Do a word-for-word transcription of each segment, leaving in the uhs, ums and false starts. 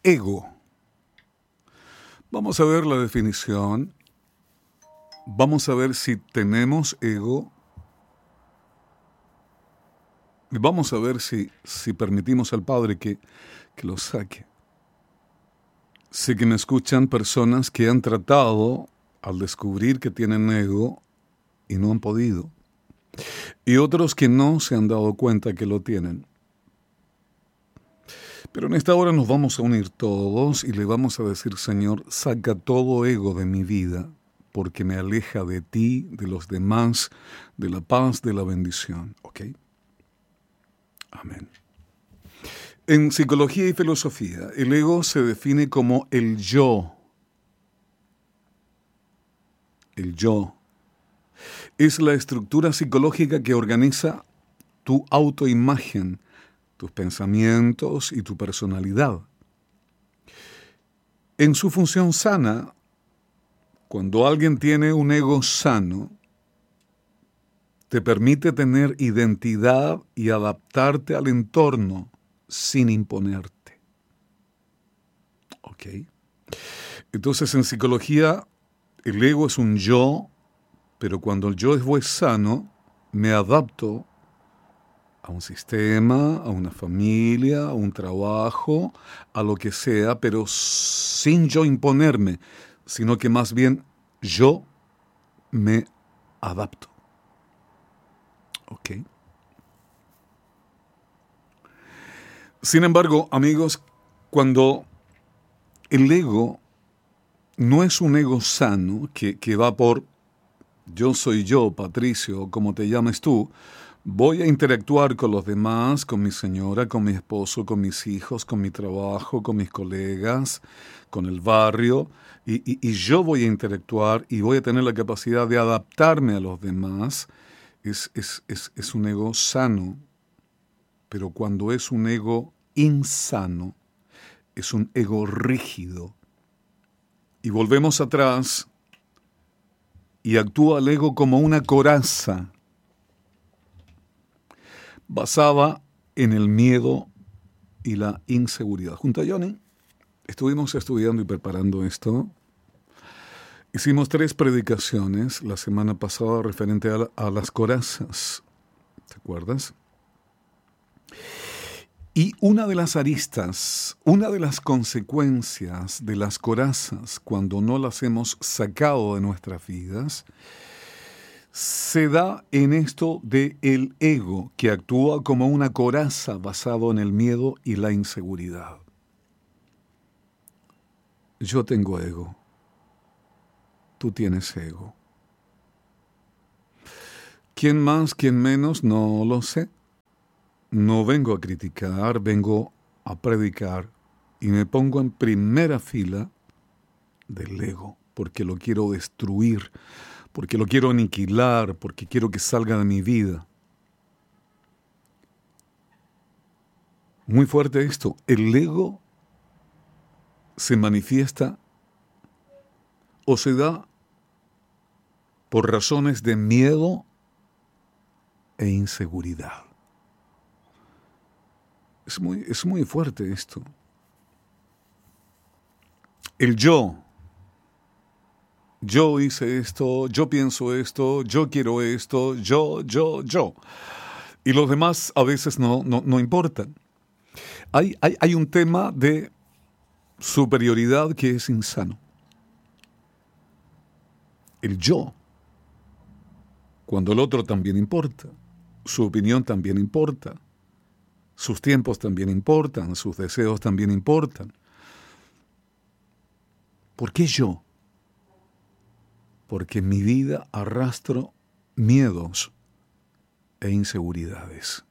ego. Vamos a ver la definición. Vamos a ver si tenemos ego. Y vamos a ver si, si permitimos al Padre que, que lo saque. Sé que me escuchan personas que han tratado al descubrir que tienen ego y no han podido. Y otros que no se han dado cuenta que lo tienen. Pero en esta hora nos vamos a unir todos y le vamos a decir, Señor, saca todo ego de mi vida, porque me aleja de ti, de los demás, de la paz, de la bendición. ¿Ok? Amén. En psicología y filosofía, el ego se define como el yo. El yo. Es la estructura psicológica que organiza tu autoimagen, tus pensamientos y tu personalidad. En su función sana, cuando alguien tiene un ego sano, te permite tener identidad y adaptarte al entorno sin imponerte. ¿Ok? Entonces, en psicología, el ego es un yo, pero cuando el yo es sano, me adapto a un sistema, a una familia, a un trabajo, a lo que sea, pero sin yo imponerme, sino que más bien yo me adapto. ¿Ok? Sin embargo, amigos, cuando el ego no es un ego sano, que, que va por yo soy yo, Patricio, como te llames tú, voy a interactuar con los demás, con mi señora, con mi esposo, con mis hijos, con mi trabajo, con mis colegas, con el barrio, y, y, y yo voy a interactuar y voy a tener la capacidad de adaptarme a los demás. Es, es, es, es un ego sano, pero cuando es un ego insano, es un ego rígido. Y volvemos atrás y actúa el ego como una coraza basada en el miedo y la inseguridad. Junto a Johnny estuvimos estudiando y preparando esto. Hicimos tres predicaciones la semana pasada referente a, la, a las corazas. ¿Te acuerdas? Y una de las aristas, una de las consecuencias de las corazas cuando no las hemos sacado de nuestras vidas, se da en esto de el ego que actúa como una coraza basado en el miedo y la inseguridad. Yo tengo ego. Tú tienes ego. ¿Quién más, quién menos? No lo sé. No vengo a criticar, vengo a predicar y me pongo en primera fila del ego porque lo quiero destruir, porque lo quiero aniquilar, porque quiero que salga de mi vida. Muy fuerte esto. El ego se manifiesta o se da por razones de miedo e inseguridad. Es muy, es muy fuerte esto. El yo. Yo hice esto, yo pienso esto, yo quiero esto, yo, yo, yo. Y los demás a veces no, no, no importan. Hay, hay, hay un tema de superioridad que es insano. El yo. Cuando el otro también importa. Su opinión también importa. Sus tiempos también importan, sus deseos también importan. ¿Por qué yo? Porque en mi vida arrastro miedos e inseguridades.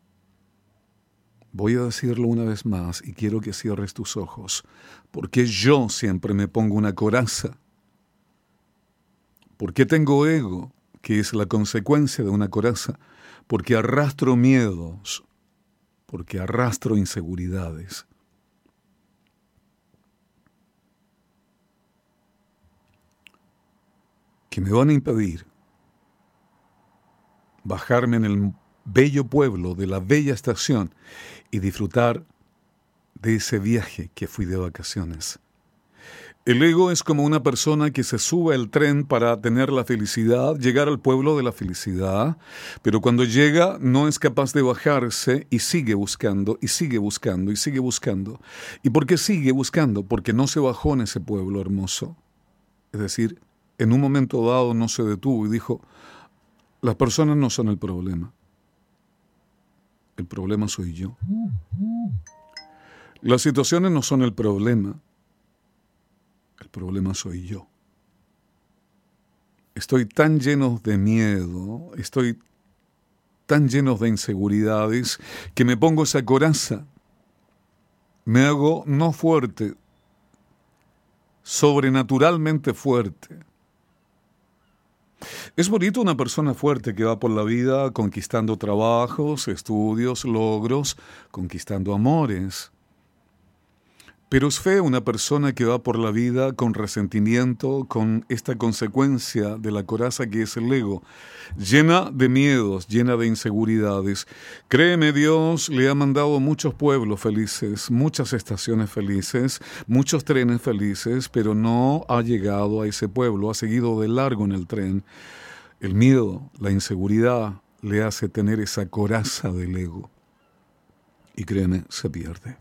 Voy a decirlo una vez más y quiero que cierres tus ojos. Porque yo siempre me pongo una coraza. Porque tengo ego, que es la consecuencia de una coraza. Porque arrastro miedos. Porque arrastro inseguridades. Que me van a impedir bajarme en el bello pueblo de la bella estación y disfrutar de ese viaje que fui de vacaciones. El ego es como una persona que se sube al tren para tener la felicidad, llegar al pueblo de la felicidad, pero cuando llega no es capaz de bajarse y sigue buscando, y sigue buscando, y sigue buscando. ¿Y por qué sigue buscando? Porque no se bajó en ese pueblo hermoso. Es decir, en un momento dado no se detuvo y dijo, las personas no son el problema. El problema soy yo. Las situaciones no son el problema. El problema soy yo. Estoy tan lleno de miedo, estoy tan lleno de inseguridades, que me pongo esa coraza. Me hago no fuerte, sobrenaturalmente fuerte. Es bonito una persona fuerte que va por la vida conquistando trabajos, estudios, logros, conquistando amores. Pero es feo una persona que va por la vida con resentimiento, con esta consecuencia de la coraza que es el ego, llena de miedos, llena de inseguridades. Créeme, Dios le ha mandado muchos pueblos felices, muchas estaciones felices, muchos trenes felices, pero no ha llegado a ese pueblo, ha seguido de largo en el tren. El miedo, la inseguridad le hace tener esa coraza del ego. Y créeme, se pierde.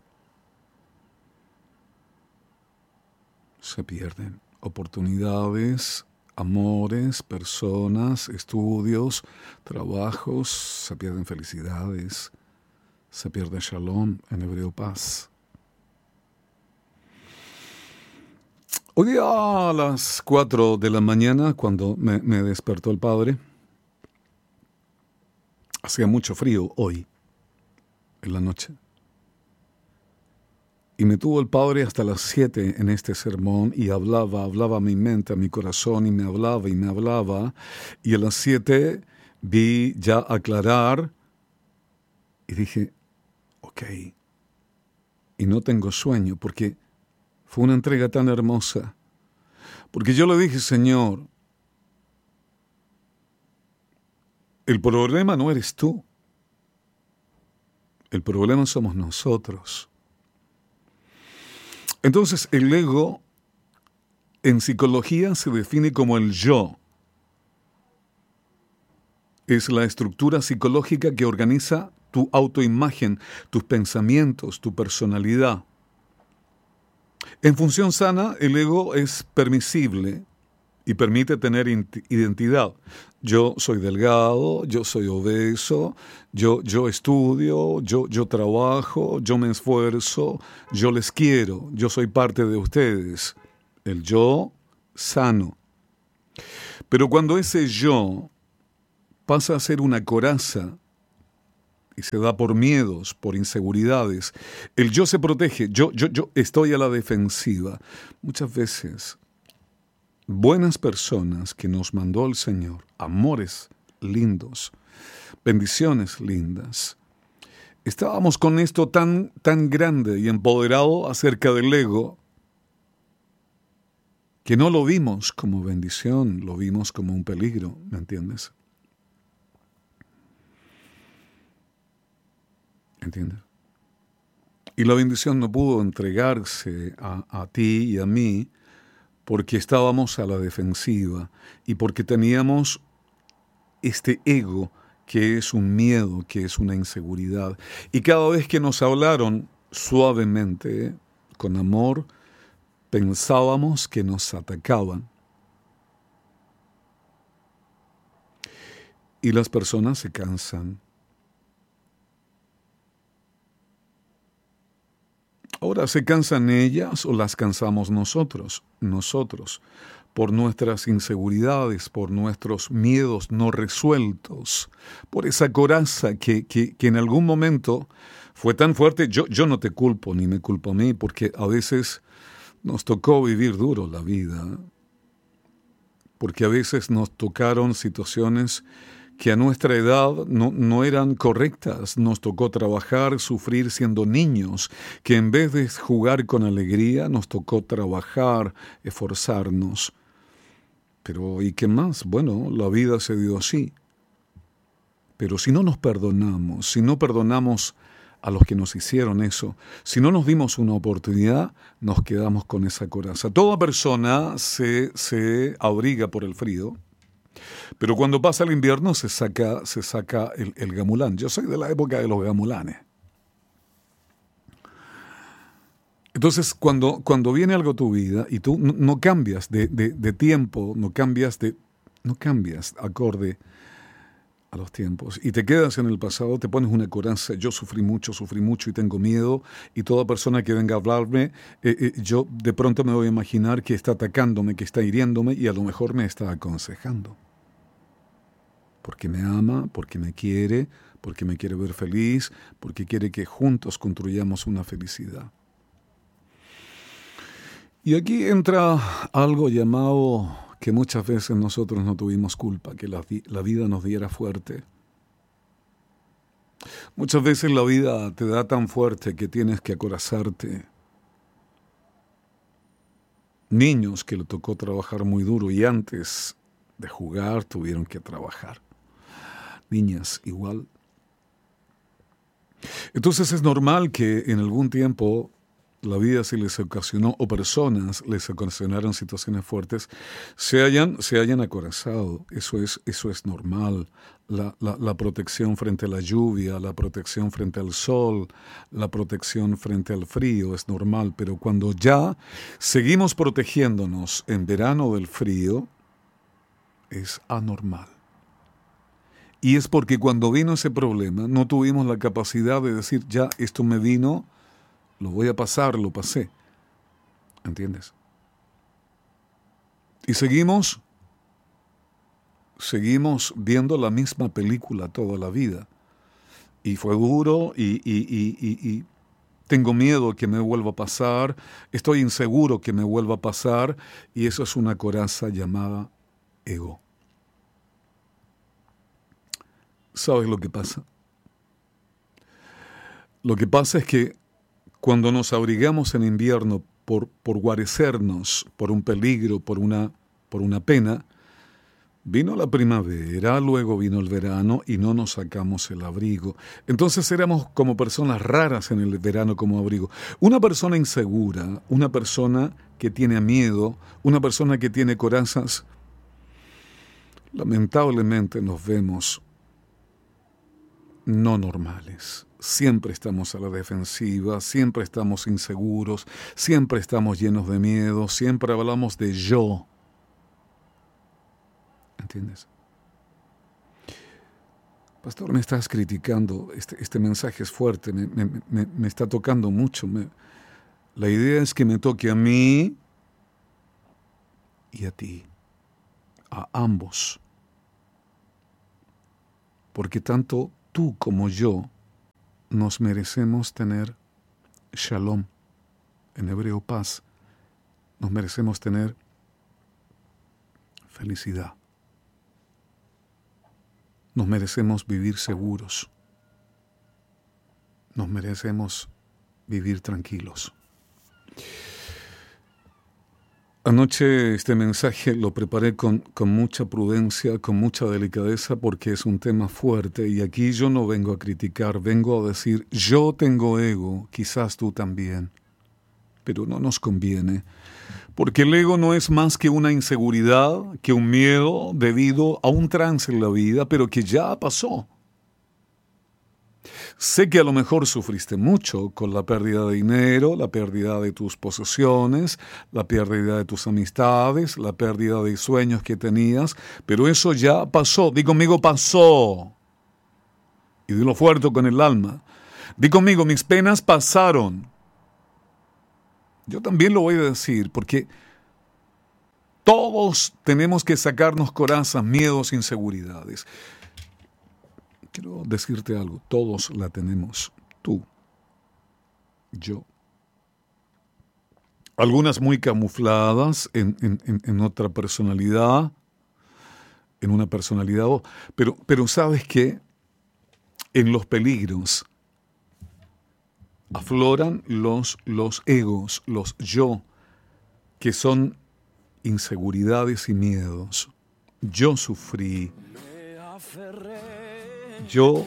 Se pierden oportunidades, amores, personas, estudios, trabajos, se pierden felicidades, se pierde shalom, en hebreo paz. Hoy día a las cuatro de la mañana, cuando me, me despertó el padre, hacía mucho frío hoy, en la noche. Y me tuvo el Padre hasta las siete en este sermón y hablaba, hablaba a mi mente, a mi corazón, y me hablaba y me hablaba. Y a las siete vi ya aclarar y dije, ok. Y no tengo sueño porque fue una entrega tan hermosa. Porque yo le dije, Señor, el problema no eres tú. El problema somos nosotros. Entonces, el ego en psicología se define como el yo. Es la estructura psicológica que organiza tu autoimagen, tus pensamientos, tu personalidad. En función sana, el ego es permisible y permite tener identidad. Yo soy delgado, yo soy obeso, yo, yo estudio, yo, yo trabajo, yo me esfuerzo, yo les quiero, yo soy parte de ustedes. El yo sano. Pero cuando ese yo pasa a ser una coraza y se da por miedos, por inseguridades, el yo se protege, yo, yo, yo estoy a la defensiva. Muchas veces buenas personas que nos mandó el Señor, amores lindos, bendiciones lindas. Estábamos con esto tan, tan grande y empoderado acerca del ego que no lo vimos como bendición, lo vimos como un peligro, ¿me entiendes? ¿Entiendes? Y la bendición no pudo entregarse a, a ti y a mí porque estábamos a la defensiva y porque teníamos este ego que es un miedo, que es una inseguridad. Y cada vez que nos hablaron suavemente, con amor, pensábamos que nos atacaban. Y las personas se cansan. Ahora, ¿se cansan ellas o las cansamos nosotros? Nosotros, por nuestras inseguridades, por nuestros miedos no resueltos, por esa coraza que, que, que en algún momento fue tan fuerte. Yo, yo no te culpo ni me culpo a mí, porque a veces nos tocó vivir duro la vida, porque a veces nos tocaron situaciones que a nuestra edad no, no eran correctas. Nos tocó trabajar, sufrir siendo niños, que en vez de jugar con alegría, nos tocó trabajar, esforzarnos. Pero, ¿y qué más? Bueno, la vida se dio así. Pero si no nos perdonamos, si no perdonamos a los que nos hicieron eso. Si no nos dimos una oportunidad, nos quedamos con esa coraza. Toda persona se, se abriga por el frío, pero cuando pasa el invierno se saca, se saca el, el gamulán. Yo soy de la época de los gamulanes. Entonces, cuando, cuando viene algo a tu vida y tú no, no cambias de, de, de tiempo, no cambias de, no cambias acorde a los tiempos y te quedas en el pasado, te pones una coraza. Yo sufrí mucho, sufrí mucho y tengo miedo, y toda persona que venga a hablarme, eh, eh, yo de pronto me voy a imaginar que está atacándome, que está hiriéndome, y a lo mejor me está aconsejando. Porque me ama, porque me quiere, porque me quiere ver feliz, porque quiere que juntos construyamos una felicidad. Y aquí entra algo llamado, que muchas veces nosotros no tuvimos culpa, que la, la vida nos diera fuerte. Muchas veces la vida te da tan fuerte que tienes que acorazarte. Niños que le tocó trabajar muy duro y antes de jugar tuvieron que trabajar. Niñas igual. Entonces es normal que en algún tiempo la vida se les ocasionó, o personas les ocasionaron situaciones fuertes, se hayan, se hayan acorazado. Eso es, eso es normal. La, la, la protección frente a la lluvia, la protección frente al sol, la protección frente al frío es normal. Pero cuando ya seguimos protegiéndonos en verano del frío, es anormal. Y es porque cuando vino ese problema, no tuvimos la capacidad de decir, ya, esto me vino, lo voy a pasar, lo pasé. ¿Entiendes? Y seguimos, seguimos viendo la misma película toda la vida. Y fue duro y, y, y, y, y tengo miedo que me vuelva a pasar, estoy inseguro que me vuelva a pasar, y eso es una coraza llamada ego. ¿Sabes lo que pasa? Lo que pasa es que cuando nos abrigamos en invierno por, por guarecernos, por un peligro, por una, por una pena, vino la primavera, luego vino el verano y no nos sacamos el abrigo. Entonces éramos como personas raras en el verano como abrigo. Una persona insegura, una persona que tiene miedo, una persona que tiene corazas, lamentablemente nos vemos no normales. Siempre estamos a la defensiva, siempre estamos inseguros, siempre estamos llenos de miedo, siempre hablamos de yo. ¿Entiendes? Pastor, me estás criticando, este, este mensaje es fuerte, me, me, me, me está tocando mucho. Me, la idea es que me toque a mí y a ti, a ambos. Porque tanto tú como yo nos merecemos tener shalom, en hebreo paz. Nos merecemos tener felicidad. Nos merecemos vivir seguros. Nos merecemos vivir tranquilos. Anoche este mensaje lo preparé con, con mucha prudencia, con mucha delicadeza, porque es un tema fuerte y aquí yo no vengo a criticar, vengo a decir, yo tengo ego, quizás tú también, pero no nos conviene, porque el ego no es más que una inseguridad, que un miedo debido a un trance en la vida, pero que ya pasó. Sé que a lo mejor sufriste mucho con la pérdida de dinero, la pérdida de tus posesiones, la pérdida de tus amistades, la pérdida de sueños que tenías, pero eso ya pasó. Di conmigo, pasó. Y dilo fuerte con el alma. Di conmigo, mis penas pasaron. Yo también lo voy a decir, porque todos tenemos que sacarnos corazas, miedos, inseguridades. Quiero decirte algo, todos la tenemos, tú, yo. Algunas muy camufladas en, en, en otra personalidad, en una personalidad, pero, pero ¿sabes qué? En los peligros afloran los, los egos, los yo, que son inseguridades y miedos. Yo sufrí. Yo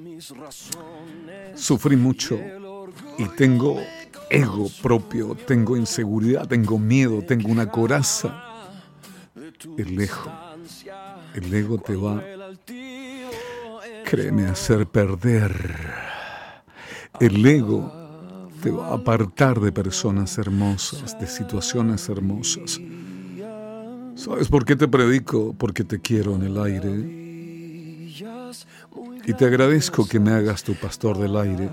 sufrí mucho y tengo ego propio, tengo inseguridad, tengo miedo, tengo una coraza. El ego, el ego te va, créeme, a hacer perder. El ego te va a apartar de personas hermosas, de situaciones hermosas. ¿Sabes por qué te predico? Porque te quiero en el aire. Y te agradezco que me hagas tu pastor del aire.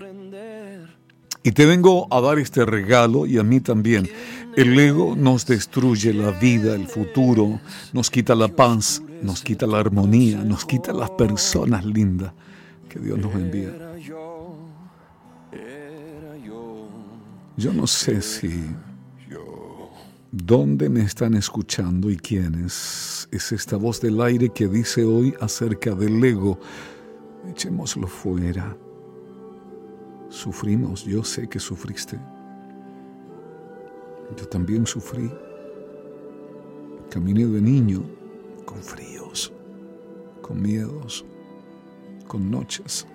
Y te vengo a dar este regalo, y a mí también. El ego nos destruye la vida, el futuro, nos quita la paz, nos quita la armonía, nos quita las personas lindas que Dios nos envía. Yo no sé si, dónde me están escuchando y quiénes. Es esta voz del aire que dice hoy acerca del ego: echémoslo fuera. Sufrimos, yo sé que sufriste. Yo también sufrí. Caminé de niño con fríos, con miedos, con noches,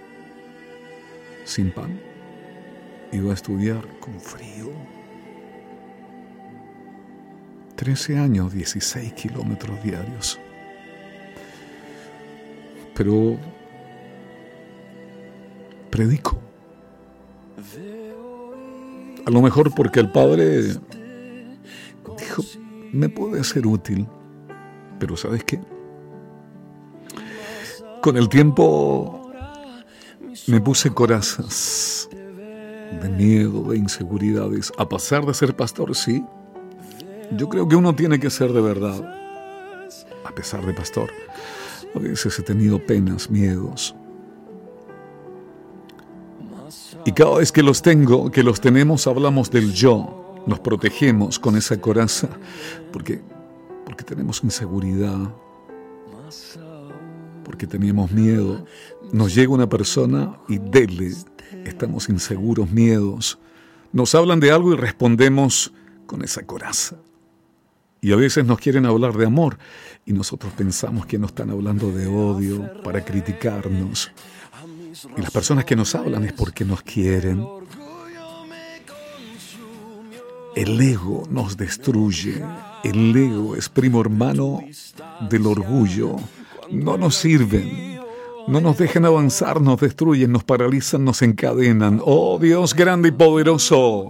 sin pan. Iba a estudiar con frío. Trece años, dieciséis kilómetros diarios. Pero predico. A lo mejor porque el Padre dijo, me puede ser útil. Pero ¿sabes qué? Con el tiempo me puse corazas de miedo, de inseguridades. A pesar de ser pastor, sí. Yo creo que uno tiene que ser de verdad. A pesar de pastor, a veces he tenido penas, miedos. Y cada vez que los tengo, que los tenemos, hablamos del yo. Nos protegemos con esa coraza. Porque, porque tenemos inseguridad. Porque teníamos miedo. Nos llega una persona y dele. Estamos inseguros, miedos. Nos hablan de algo y respondemos con esa coraza. Y a veces nos quieren hablar de amor y nosotros pensamos que nos están hablando de odio para criticarnos. Y las personas que nos hablan es porque nos quieren. El ego nos destruye. El ego es primo hermano del orgullo. No nos sirven. No nos dejan avanzar, nos destruyen, nos paralizan, nos encadenan. ¡Oh, Dios grande y poderoso!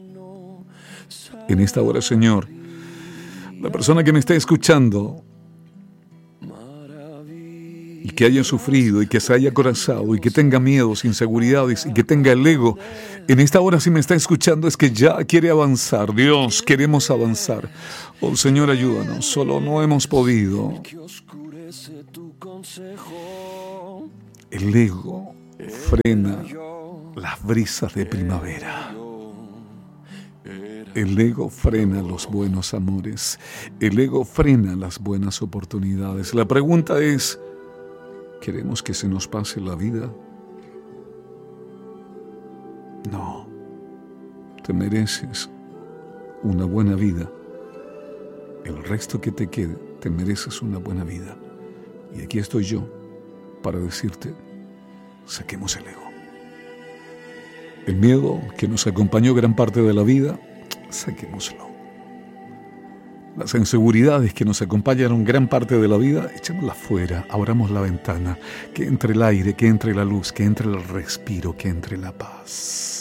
En esta hora, Señor, la persona que me está escuchando y que haya sufrido y que se haya acorazado y que tenga miedos, inseguridades y que tenga el ego, en esta hora si me está escuchando es que ya quiere avanzar. Dios, queremos avanzar. Oh, Señor, ayúdanos. Solo no hemos podido. El ego frena las brisas de primavera. El ego frena los buenos amores. El ego frena las buenas oportunidades. La pregunta es, ¿queremos que se nos pase la vida? No. Te mereces una buena vida. El resto que te quede, te mereces una buena vida. Y aquí estoy yo para decirte, saquemos el ego. El miedo que nos acompañó gran parte de la vida, saquémoslo. Las inseguridades que nos acompañaron gran parte de la vida, echémoslas fuera, abramos la ventana, que entre el aire, que entre la luz, que entre el respiro, que entre la paz.